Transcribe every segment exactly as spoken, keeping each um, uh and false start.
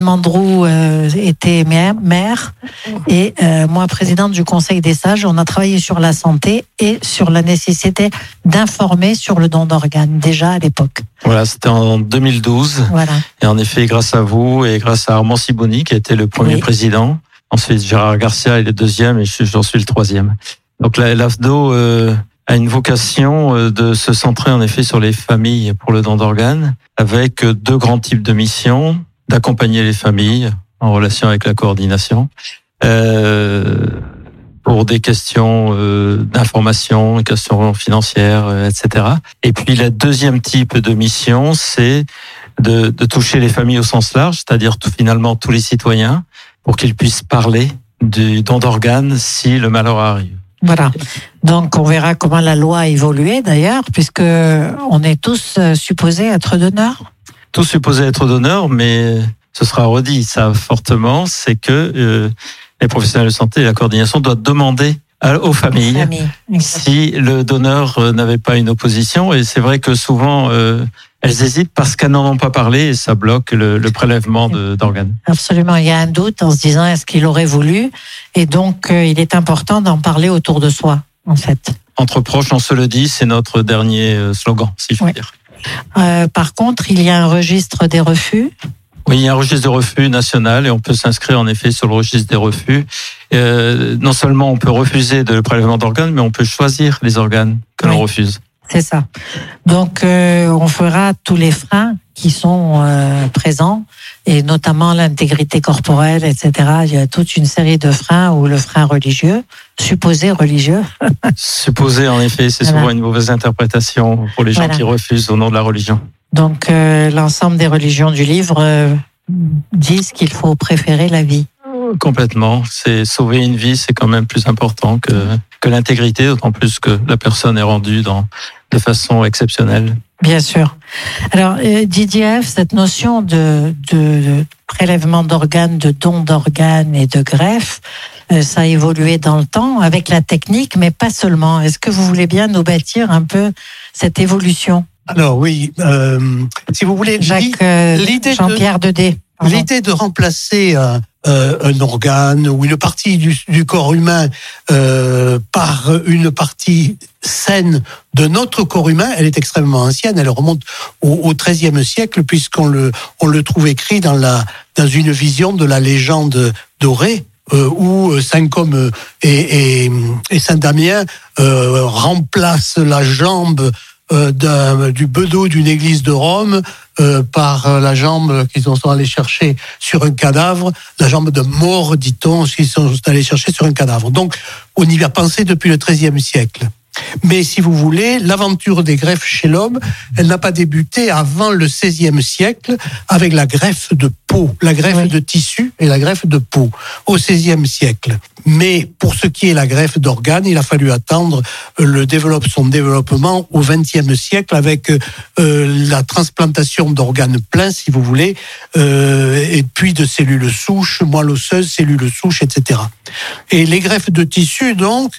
Mandroux euh, était maire, maire et euh, moi présidente du Conseil des sages. On a travaillé sur la santé et sur la nécessité d'informer sur le don d'organes déjà à l'époque. Voilà, c'était en deux mille douze. Voilà. Et en effet, grâce à vous et grâce à Armand Siboni qui a été le premier oui. président, ensuite Gérard Garcia est le deuxième et j'en suis le troisième. Donc la l'A F D O euh, a une vocation euh, de se centrer en effet sur les familles pour le don d'organes avec deux grands types de missions. D'accompagner les familles en relation avec la coordination euh, pour des questions euh, d'information, des questions financières, euh, et cetera. Et puis la deuxième type de mission, c'est de, de toucher les familles au sens large, c'est-à-dire tout, finalement tous les citoyens, pour qu'ils puissent parler du don d'organes si le malheur arrive. Voilà. Donc on verra comment la loi a évolué d'ailleurs, puisque on est tous supposés être donneurs. Tous supposés être donneurs, mais ce sera redit ça fortement, c'est que euh, les professionnels de santé et la coordination doivent demander à, aux familles Famille. si le donneur euh, n'avait pas une opposition. Et c'est vrai que souvent, euh, elles hésitent parce qu'elles n'en ont pas parlé et ça bloque le, le prélèvement de, d'organes. Absolument, il y a un doute en se disant est-ce qu'il aurait voulu ? Et donc, euh, il est important d'en parler autour de soi, en fait. Entre proches, on se le dit, c'est notre dernier slogan, si je veux oui. dire. Euh, par contre, il y a un registre des refus. Oui, il y a un registre de refus national et on peut s'inscrire en effet sur le registre des refus. Euh, non seulement on peut refuser de prélèvement d'organes, mais on peut choisir les organes que oui. l'on refuse. C'est ça. Donc, euh, on fera tous les freins qui sont euh, présents, et notamment l'intégrité corporelle, et cetera. Il y a toute une série de freins, ou le frein religieux, supposé religieux. Supposé, en effet, c'est voilà. souvent une mauvaise interprétation pour les gens voilà. qui refusent au nom de la religion. Donc, euh, l'ensemble des religions du livre euh, disent qu'il faut préférer la vie. Complètement. C'est sauver une vie, c'est quand même plus important que, que l'intégrité, d'autant plus que la personne est rendue dans, de façon exceptionnelle. Bien sûr. Alors, euh, Didier F., cette notion de, de, de prélèvement d'organes, de don d'organes et de greffe, euh, ça a évolué dans le temps avec la technique, mais pas seulement. Est-ce que vous voulez bien nous bâtir un peu cette évolution ? Alors oui, euh, si vous voulez, Jacques, euh, l'idée Jean-Pierre de, Dedé. L'idée de remplacer euh, euh, un organe ou une partie du, du corps humain euh, par une partie saine de notre corps humain, elle est extrêmement ancienne. Elle remonte au XIIIe siècle, puisqu'on le, on le trouve écrit dans, la, dans une vision de la légende dorée. Euh, où Saint Côme et, et, et Saint Damien euh, remplacent la jambe euh, d'un, du bedeau d'une église de Rome euh, par la jambe qu'ils sont allés chercher sur un cadavre, la jambe de mort, dit-on, qu'ils sont allés chercher sur un cadavre. Donc, on y a pensé depuis le XIIIe siècle. Mais si vous voulez, l'aventure des greffes chez l'homme, elle n'a pas débuté avant le seizième siècle avec la greffe de peau, la greffe oui. de tissu et la greffe de peau, au seizième siècle. Mais pour ce qui est la greffe d'organes, il a fallu attendre le développe, son développement au vingtième siècle avec euh, la transplantation d'organes pleins, si vous voulez, euh, et puis de cellules souches, moelle osseuse, cellules souches, et cetera. Et les greffes de tissu, donc,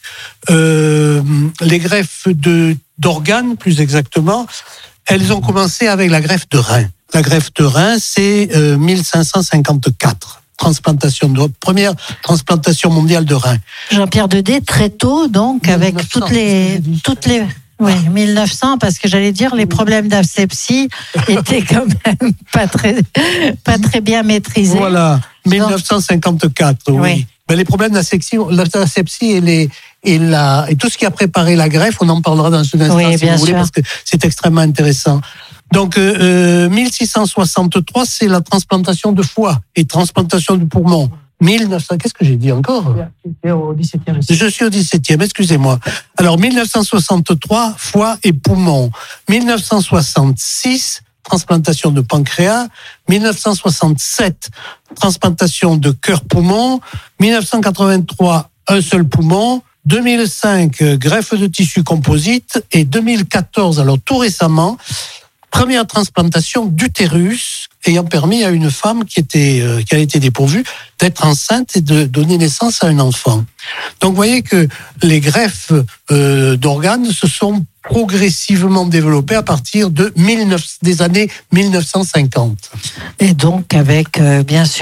euh, les greffes de, d'organes, plus exactement, elles ont commencé avec la greffe de rein. La greffe de rein, c'est euh, mille cinq cent cinquante-quatre. Transplantation de, première transplantation mondiale de rein. Jean-Pierre Dedé, très tôt, donc, avec mille neuf cents, toutes les, toutes les, oui, mille neuf cents, parce que j'allais dire, les problèmes d'asepsie étaient quand même pas très, pas très bien maîtrisés. Voilà, mille neuf cent cinquante-quatre, oui. oui. Mais les problèmes d'asepsie, l'asepsie et les, et la, et tout ce qui a préparé la greffe, on en parlera dans ce instant, oui, si vous voulez, parce que c'est extrêmement intéressant. Donc, euh, mille six cent soixante-trois, c'est la transplantation de foie et transplantation du poumon. mille neuf cents, qu'est-ce que j'ai dit encore ? Au dix-septième. Je suis au dix-septième, excusez-moi. Alors, mille neuf cent soixante-trois, foie et poumon. mille neuf cent soixante-six, transplantation de pancréas. mille neuf cent soixante-sept, transplantation de cœur-poumon. mille neuf cent quatre-vingt-trois, un seul poumon. deux mille cinq, greffe de tissu composite. Et deux mille quatorze, alors tout récemment, première transplantation d'utérus ayant permis à une femme qui était euh, qui a été dépourvue d'être enceinte et de donner naissance à un enfant. Donc vous voyez que les greffes euh, d'organes se sont progressivement développée à partir de mille neuf cents, des années mille neuf cent cinquante. Et donc avec, euh, bien sûr,